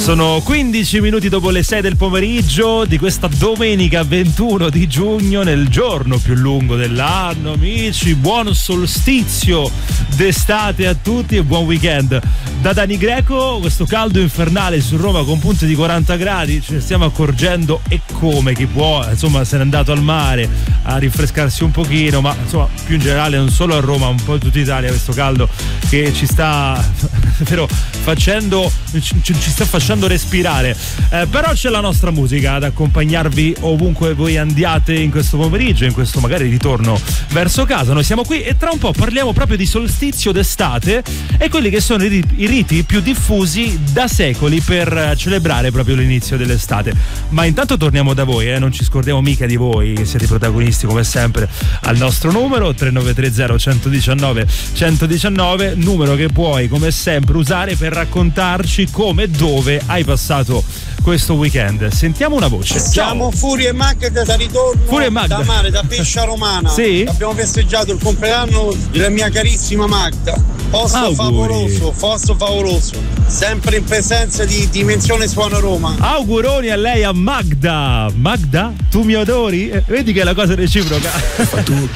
Sono 15 minuti dopo le 6 del pomeriggio di questa domenica 21 di giugno, nel giorno più lungo dell'anno. Amici, buon solstizio d'estate a tutti e buon weekend. Da Dani Greco, questo caldo infernale su Roma con punte di 40 gradi, ce ne stiamo accorgendo, e come chi può, insomma, se n'è andato al mare a rinfrescarsi un pochino, ma insomma più in generale non solo a Roma, un po' in tutta Italia, questo caldo che ci sta davvero ci sta facendo respirare, però c'è la nostra musica ad accompagnarvi ovunque voi andiate in questo pomeriggio, in questo magari ritorno verso casa. Noi siamo qui e tra un po' parliamo proprio di solstizio d'estate e quelli che sono i riti più diffusi da secoli per celebrare proprio l'inizio dell'estate. Ma intanto torniamo da voi, non ci scordiamo mica di voi, che siete i protagonisti come sempre al nostro numero 3930 119 119, numero che puoi come sempre usare per raccontarci come e dove hai passato questo weekend. Sentiamo una voce. Siamo Furia e Magda da ritorno da mare, da Pescia Romana. Sì? Abbiamo festeggiato il compleanno della mia carissima Magda. Posto favoloso, sempre in presenza di Dimensione Suono Roma. Auguroni a lei, a Magda. Magda, tu mi adori? Vedi che è la cosa reciproca. Fa tutto